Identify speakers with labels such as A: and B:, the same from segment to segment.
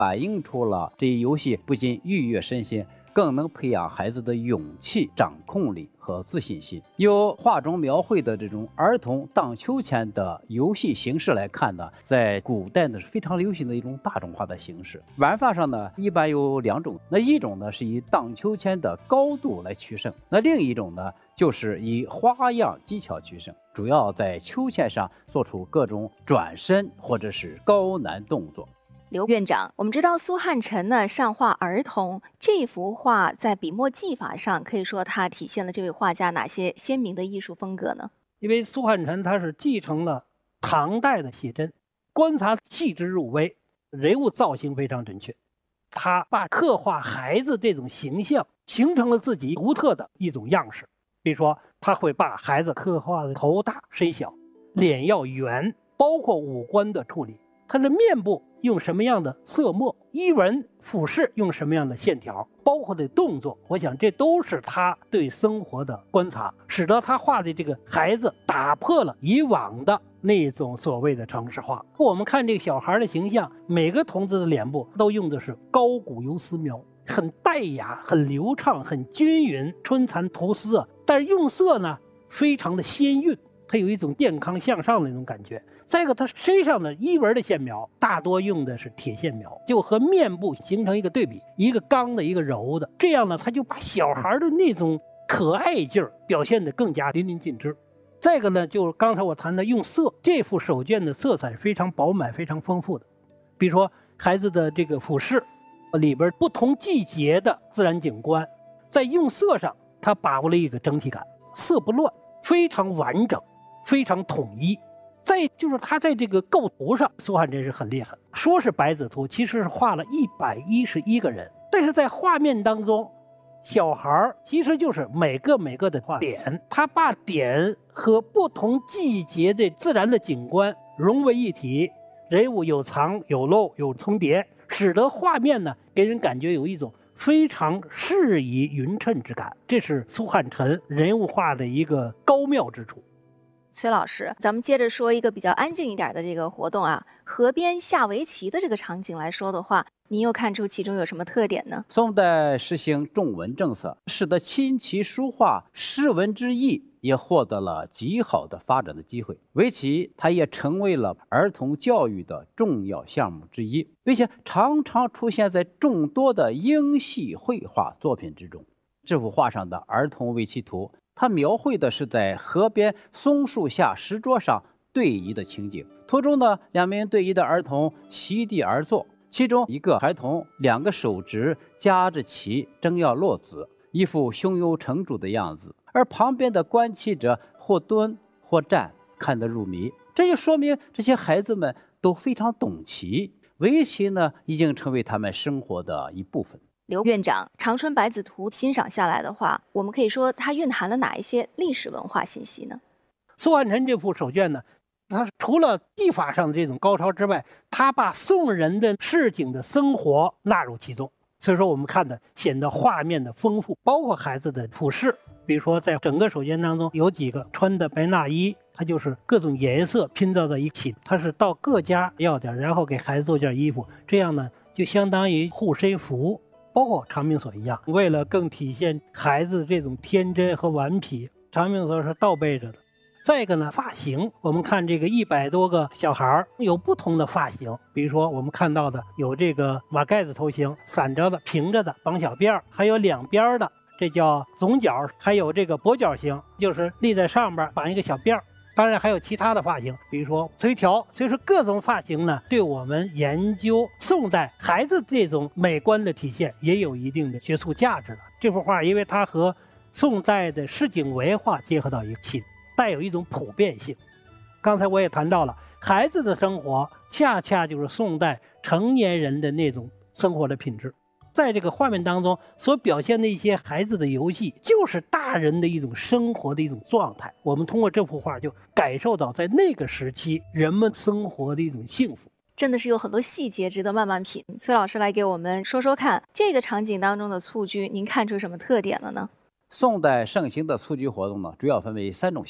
A: 反映出了这一游戏不仅愉悦身心，更能培养孩子的勇气、掌控力和自信心。由画中描绘的这种儿童荡秋千的游戏形式来看呢，在古代呢是非常流行的一种大众化的形式。玩法上呢，一般有2种，那一种呢是以荡秋千的高度来取胜，那另一种呢就是以花样技巧取胜，主要在秋千上做出各种转身或者是高难动作。
B: 刘院长，我们知道苏汉臣呢善画儿童，这幅画在笔墨技法上，可以说它体现了这位画家哪些鲜明的艺术风格呢？
C: 因为苏汉臣他是继承了唐代的写真，观察细致入微，人物造型非常准确。他把刻画孩子这种形象形成了自己独特的一种样式。比如说，他会把孩子刻画的头大身小，脸要圆，包括五官的处理，他的面部用什么样的色墨，衣纹服饰用什么样的线条，包括的动作，我想这都是他对生活的观察，使得他画的这个孩子打破了以往的那种所谓的程式化。我们看这个小孩的形象，每个童子的脸部都用的是高古油丝描，很淡雅，很流畅，很均匀，春蚕吐丝，但是用色呢非常的鲜韵，它有一种健康向上的那种感觉。再一个，它身上的衣纹的线描大多用的是铁线描，就和面部形成一个对比，一个刚的，一个柔的，这样呢，他就把小孩的那种可爱劲儿表现得更加淋漓尽致。再一个呢，就是刚才我谈的用色，这幅手卷的色彩非常饱满，非常丰富的。比如说孩子的这个服饰里边不同季节的自然景观，在用色上他把握了一个整体感，色不乱，非常完整，非常统一。再就是他在这个构图上，苏汉臣是很厉害，说是白纸图，其实是画了111个人，但是在画面当中，小孩其实就是每个的画点，他把点和不同季节的自然的景观融为一体，人物有藏有露有重叠，使得画面呢给人感觉有一种非常适宜匀称之感，这是苏汉臣人物画的一个高妙之处。
B: 崔老师，咱们接着说一个比较安静一点的这个活动啊，河边下围棋的这个场景来说的话，您又看出其中有什么特点呢？
A: 宋代实行重文政策，使得琴棋书画诗文之艺也获得了极好的发展的机会。围棋它也成为了儿童教育的重要项目之一，并且常常出现在众多的英系绘画作品之中。这幅画上的儿童围棋图，它描绘的是在河边松树下石桌上对弈的情景。图中呢，2名对弈的儿童席地而坐，其中一个孩童2个手指夹着棋，正要落子，一副胸有成竹的样子，而旁边的观棋者或蹲或站，看得入迷。这就说明这些孩子们都非常懂棋，围棋呢已经成为他们生活的一部分。
B: 刘院长，长春百子图欣赏下来的话，我们可以说它蕴含了哪一些历史文化信息呢？
C: 苏汉臣这幅手卷呢，它除了技法上的这种高超之外，它把宋人的市井的生活纳入其中，所以说我们看的显得画面的丰富，包括孩子的服饰，比如说在整个手卷当中有几个穿的白衲衣，它就是各种颜色拼造在一起，它是到各家要点，然后给孩子做件衣服，这样呢就相当于护身符。包括长命锁一样，为了更体现孩子这种天真和顽皮，长命锁是倒背着的。再一个呢，发型，我们看这个100多个小孩有不同的发型，比如说我们看到的有这个马盖子头型，散着的、平着的、绑小辫儿，还有两边的，这叫总角，还有这个跛脚型，就是立在上边绑一个小辫儿。当然还有其他的发型，比如说垂髫。所以说各种发型呢，对我们研究宋代孩子这种美观的体现也有一定的学术价值了。这幅画因为它和宋代的市井文化结合到一起，带有一种普遍性。刚才我也谈到了，孩子的生活恰恰就是宋代成年人的那种生活的品质。在这个画面当中所表现的一些孩子的游戏，就是大人的一种生活的一种状态。我们通过这幅画就感受到在那个时期人们生活的一种幸福，
B: 真的是有很多细节值得慢慢品。崔老师来给我们说说看，这个场景当中的蹴鞠，您看出什么特点了呢？
A: 宋代盛行的蹴鞠活动呢，主要分为3种形式。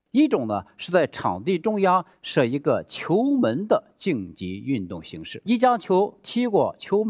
A: 一种呢是在场地中央设一个球门的竞技运动形式，一将球踢过球门